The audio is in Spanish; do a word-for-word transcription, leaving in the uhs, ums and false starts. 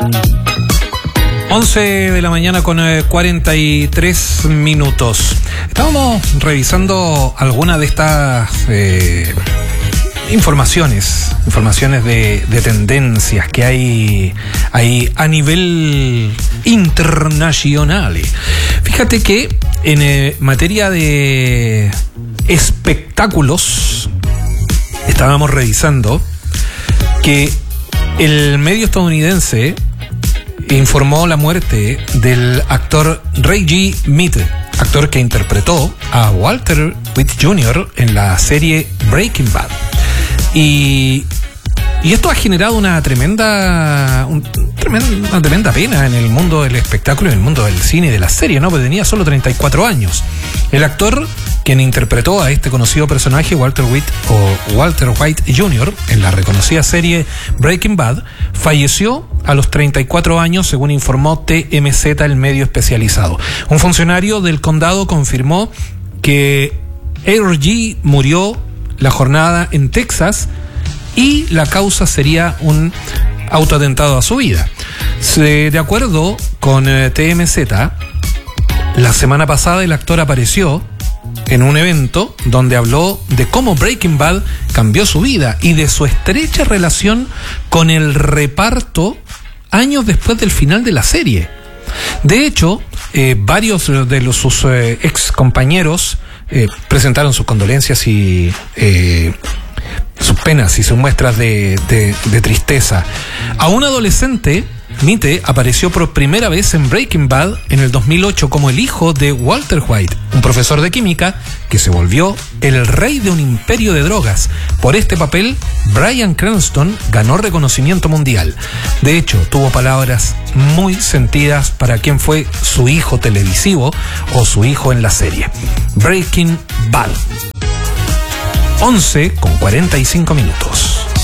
once de la mañana con cuarenta y tres minutos. Estábamos revisando algunas de estas eh, informaciones, informaciones de, de tendencias que hay, hay a nivel internacional. Fíjate que en eh, materia de espectáculos, estábamos revisando que el medio estadounidense informó la muerte del actor Reggie Mead, actor que interpretó a Walter White junior en la serie Breaking Bad. Y, y esto ha generado una tremenda, un, tremenda, una tremenda pena en el mundo del espectáculo, en el mundo del cine y de la serie, ¿no? Porque tenía solo treinta y cuatro años. El actor quien interpretó a este conocido personaje, Walter White o Walter White junior, en la reconocida serie Breaking Bad, falleció a los treinta y cuatro años, según informó T M Z, el medio especializado. Un funcionario del condado confirmó que R G murió la jornada en Texas y la causa sería un autoatentado a su vida. De acuerdo con T M Z, la semana pasada el actor apareció en un evento donde habló de cómo Breaking Bad cambió su vida y de su estrecha relación con el reparto años después del final de la serie. De hecho, eh, varios de los, sus eh, ex compañeros eh, presentaron sus condolencias y eh, sus penas y sus muestras de, de, de tristeza. A un adolescente, Mite apareció por primera vez en Breaking Bad en el dos mil ocho como el hijo de Walter White, un profesor de química que se volvió el rey de un imperio de drogas. Por este papel, Bryan Cranston ganó reconocimiento mundial. De hecho, tuvo palabras muy sentidas para quien fue su hijo televisivo o su hijo en la serie. Breaking Bad. once con cuarenta y cinco minutos.